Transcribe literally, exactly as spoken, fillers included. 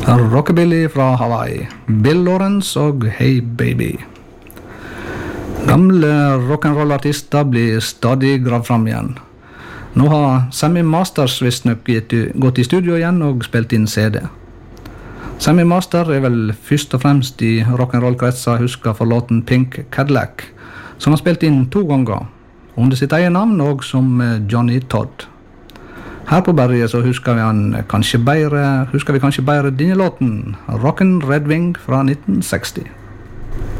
Rockabilly fra Hawaii, Bill Lawrence og Hey Baby. Gamle rock'n'roll-artister blir stadig gravd fram igjen. Nå har Sammy Masters visstnok gått i studio igjen og spilt inn C D. Sammy Master er vel først og fremst i rock'n'roll-kretser husker for låten Pink Cadillac, som han spilt inn to ganger, under sitt eget navn og som Johnny Todd. Her på berget så husker vi han kanskje bedre, husker vi kanskje bedre denne låten, Rockin' Red Wing fra nitten seksti.